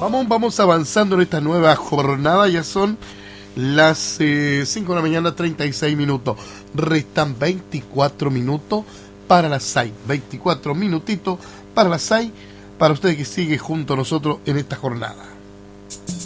Vamos avanzando en esta nueva jornada. Ya son las 5 de la mañana, 36 minutos. Restan 24 minutos para las 6. 24 minutitos para las 6. Para usted que sigue junto a nosotros en esta jornada.